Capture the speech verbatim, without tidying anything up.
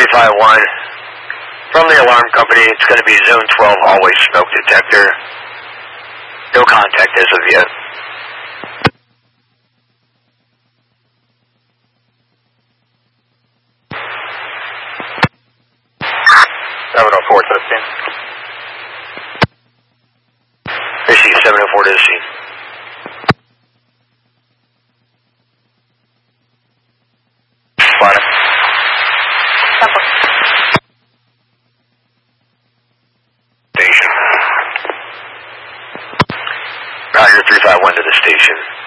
three five one. From the alarm company, it's going to be zone twelve hallway smoke detector. No contact as of yet. seven oh four to the scene. Receive seven oh four to the scene. Bottom. Station. Roger three five one to the station.